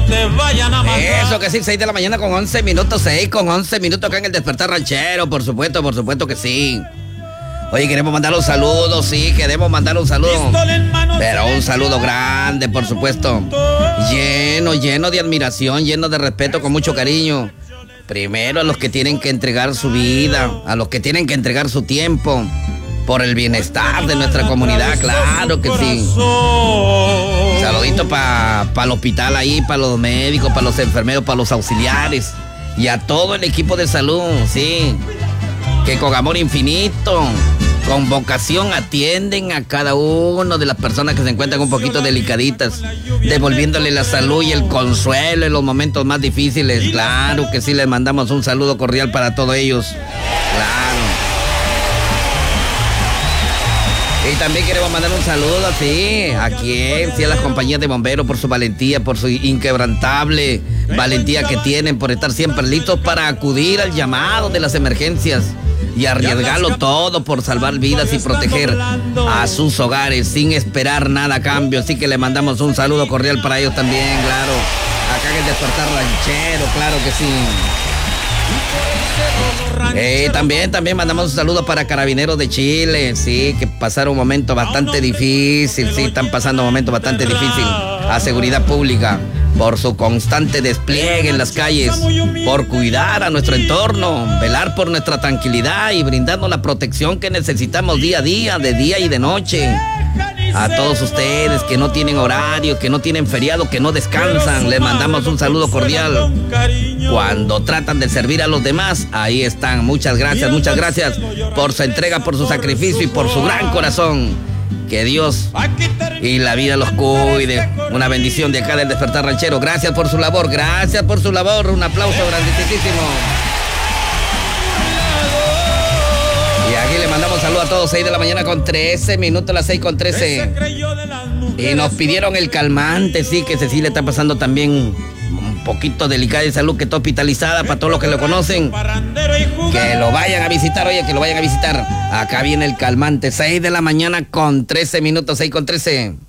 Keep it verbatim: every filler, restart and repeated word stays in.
te vayan a matar. Eso que sí, seis de la mañana con once minutos, seis con once minutos acá en el Despertar Ranchero, por supuesto, por supuesto que sí. Oye, queremos mandar un saludo, sí, queremos mandar un saludo. Pero un saludo grande, por supuesto. Lleno, lleno de admiración, lleno de respeto, con mucho cariño. Primero a los que tienen que entregar su vida, a los que tienen que entregar su tiempo por el bienestar de nuestra comunidad, claro que sí. Saludito para pa el hospital ahí, para los médicos, para los enfermeros, para los auxiliares y a todo el equipo de salud, sí. Que con amor infinito, con vocación atienden a cada una de las personas que se encuentran un poquito delicaditas, devolviéndole la salud y el consuelo en los momentos más difíciles. Claro que sí, les mandamos un saludo cordial para todos ellos. Claro. Y también queremos mandar un saludo así, ¿a quién? Sí, a las compañías de bomberos por su valentía, por su inquebrantable valentía que tienen, por estar siempre listos para acudir al llamado de las emergencias y arriesgarlo todo por salvar vidas y proteger a sus hogares sin esperar nada a cambio. Así que le mandamos un saludo cordial para ellos también, claro. Acá en el Despertar Ranchero, claro que sí. Eh, también, también mandamos un saludo para Carabineros de Chile, sí, que pasaron un momento bastante difícil, sí, están pasando un momento bastante difícil a seguridad pública, por su constante despliegue en las calles, por cuidar a nuestro entorno, velar por nuestra tranquilidad y brindarnos la protección que necesitamos día a día, de día y de noche. A todos ustedes que no tienen horario, que no tienen feriado, que no descansan, les mandamos un saludo cordial. Cuando tratan de servir a los demás, ahí están. Muchas gracias, muchas gracias por su entrega, por su sacrificio y por su gran corazón. Que Dios y la vida los cuide. Una bendición de acá del Despertar Ranchero. Gracias por su labor, gracias por su labor. Un aplauso grandísimo. Y aquí le mandamos saludos a todos, seis de la mañana con trece minutos, las seis con trece. Y nos pidieron el calmante, sí, que Cecilia está pasando también un poquito delicada de salud, que está hospitalizada, para todos los que lo conocen. Que lo vayan a visitar, oye, que lo vayan a visitar. Acá viene el calmante, seis de la mañana con trece minutos, seis con trece.